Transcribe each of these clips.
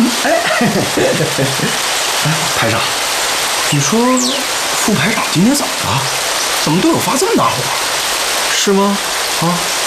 哎，排长，你说副排长今天怎么了？怎么对我发这么大火？ 是吗？啊，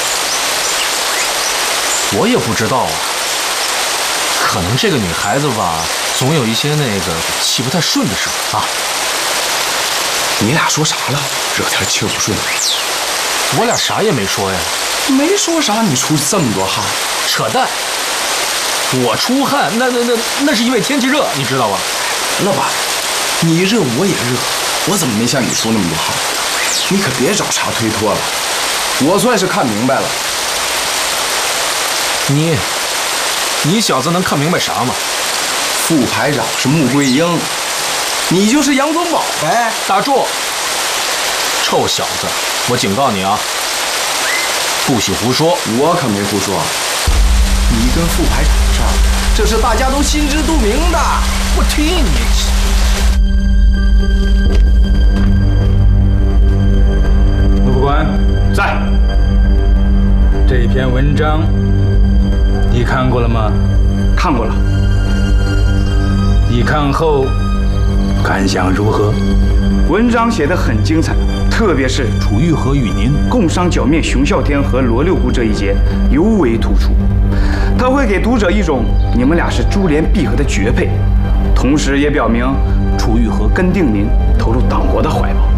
我也不知道啊。可能这个女孩子吧，总有一些那个气不太顺的时候啊。 你俩说啥了？惹天气不顺。 我俩啥也没说呀。 没说啥，你出这么多汗？ 扯淡！我出汗，那是因为天气热，你知道吧？ 老板，你热我也热，我怎么没像你出那么多汗？你可别找茬推脱了。我算是看明白了。 你小子能看明白啥吗？ 副排长是穆桂英，你就是杨宗保呗。 打住！臭小子，我警告你啊，不许胡说。 我可没胡说。你跟副排长的事儿，这是大家都心知肚明的。 我踢你！ 陆副官在。这篇文章你看过了吗？ 看过了。 你看后感想如何？ 文章写得很精彩，特别是楚玉和与您共商剿灭熊啸天和罗六姑这一节尤为突出，它会给读者一种你们俩是珠联璧合的绝配，同时也表明楚玉和跟定您投入党国的怀抱。